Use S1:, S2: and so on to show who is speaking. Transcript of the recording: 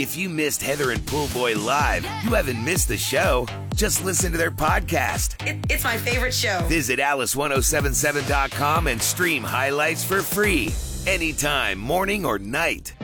S1: If you missed Heather and Pool Boy live, you haven't missed the show. Just listen to their podcast.
S2: It's my favorite show.
S1: Visit Alice1077.com and stream highlights for free. Anytime, morning or night.